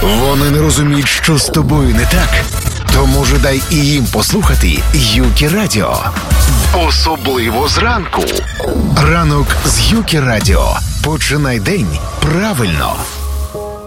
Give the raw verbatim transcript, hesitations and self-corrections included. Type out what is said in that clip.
Вони не розуміють, що з тобою не так. Тому ж дай і їм послухати Юкі Радіо. Особливо зранку. Ранок з Юкі Радіо. Починай день правильно.